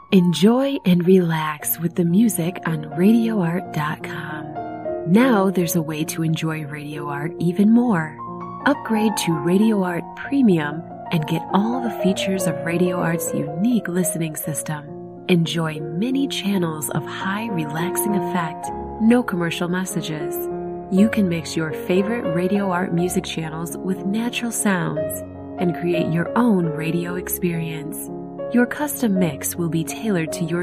Enjoy and relax with the music on RadioArt.com. Now there's a way to enjoy Radio Art even more. Upgrade to Radio Art Premium and get all the features of Radio Art's unique listening system. Enjoy many channels of high relaxing effect, no commercial messages. You can mix your favorite Radio Art music channels with natural sounds and create your own radio experience. Your custom mix will be tailored to your